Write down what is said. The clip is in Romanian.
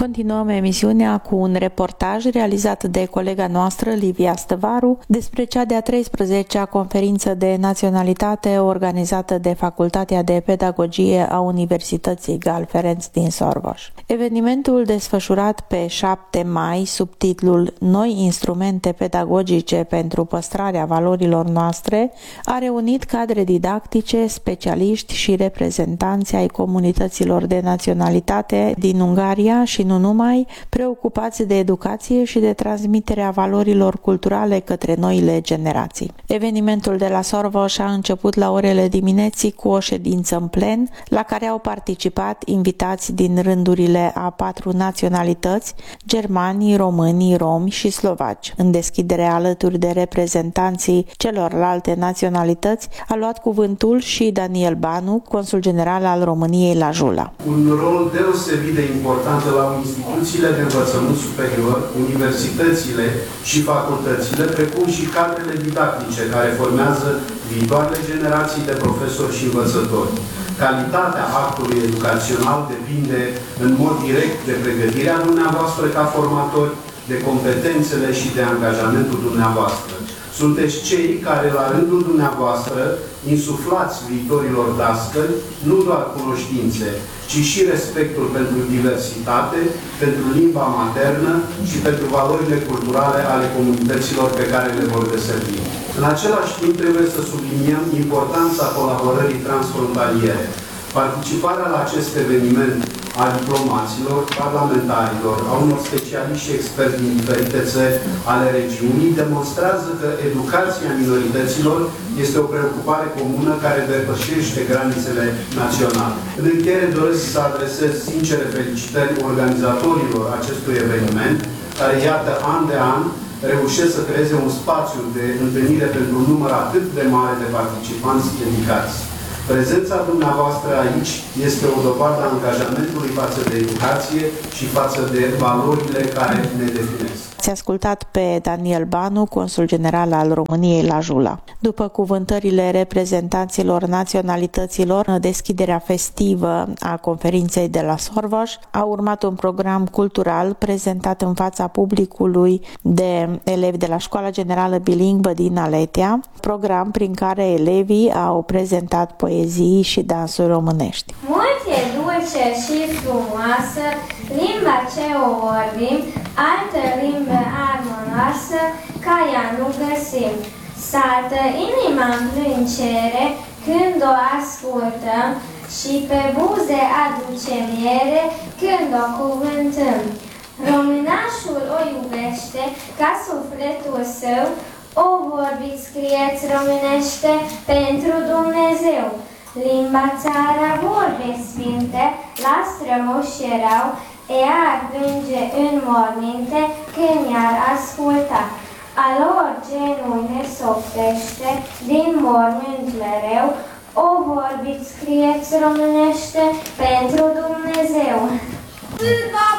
Continuăm emisiunea cu un reportaj realizat de colega noastră, Livia Stăvaru, despre cea de-a 13-a conferință de naționalitate organizată de Facultatea de Pedagogie a Universității Gal Ferenc din Sorboș. Evenimentul desfășurat pe 7 mai sub titlul Noi instrumente pedagogice pentru păstrarea valorilor noastre a reunit cadre didactice, specialiști și reprezentanți ai comunităților de naționalitate din Ungaria și nu numai, preocupați de educație și de transmiterea valorilor culturale către noile generații. Evenimentul de la Sorboș a început la orele dimineții cu o ședință în plen, la care au participat invitați din rândurile a 4 naționalități, germani, români, romi și slovaci. În deschidere alături de reprezentanții celorlalte naționalități a luat cuvântul și Daniel Banu, consul general al României la Jula. Un rol deosebit de important la instituțiile de învățământ superior, universitățile și facultățile, precum și cadrele didactice care formează viitoarele generații de profesori și învățători. Calitatea actului educațional depinde în mod direct de pregătirea dumneavoastră ca formatori, de competențele și de angajamentul dumneavoastră. Sunteți cei care, la rândul dumneavoastră, insuflați viitorilor dascăli nu doar cunoștințe, ci și respectul pentru diversitate, pentru limba maternă și pentru valorile culturale ale comunităților pe care le vor deservi. În același timp, trebuie să subliniem importanța colaborării transfrontaliere. Participarea la acest eveniment a diplomaților, parlamentarilor, a unor specialiști și experți din diferite țări ale regiunii demonstrează că educația minorităților este o preocupare comună care depășește granițele naționale. În încheiere doresc să adresez sincere felicitări organizatorilor acestui eveniment, care, iată, an de an, reușesc să creeze un spațiu de întâlnire pentru un număr atât de mare de participanți dedicați. Prezența dumneavoastră aici este o dovadă a angajamentului față de educație și față de valorile care ne definesc. Ați ascultat pe Daniel Banu, consul general al României la Jula. După cuvântările reprezentanților naționalităților, deschiderea festivă a conferinței de la Sorboș a urmat un program cultural prezentat în fața publicului de elevi de la Școala Generală Bilingvă din Aletea, program prin care elevii au prezentat poezii și dansuri românești. Mult e dulce și frumoasă limba ce o vorbim, altă limbă armonioasă ca ea nu găsim. Saltă inima în plâncere când o ascultăm și pe buze aduce miere când o cuvântăm. Românașul o iubește ca sufletul său, o vorbiți, scrieți românește pentru Dumnezeu. Limba țara vorbe sfinte, la strămoși erau, ea ar plânge în morminte când i-ar asculta. A lor genul ne softește, din mormânt mereu, o vorbiți, scrieți românește pentru Dumnezeu.